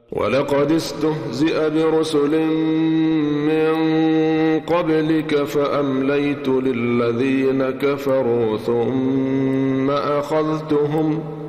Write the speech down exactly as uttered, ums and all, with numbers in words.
ولقد استهزئ برسل من قبلك فأمليت للذين كفروا ثم أخذتهم